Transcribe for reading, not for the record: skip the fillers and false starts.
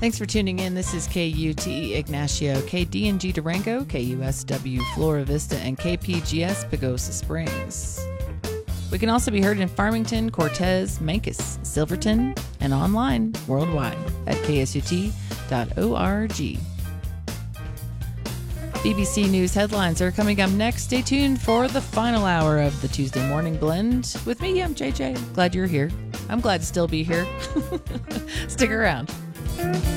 Thanks for tuning in. This is KUTE Ignacio, KDNG Durango, KUSW Flora Vista, and KPGS Pagosa Springs. We can also be heard in Farmington, Cortez, Mancos, Silverton, and online worldwide at ksut.org. BBC News headlines are coming up next. Stay tuned for the final hour of the Tuesday Morning Blend. With me, I'm JJ. Glad you're here. I'm glad to still be here. Stick around.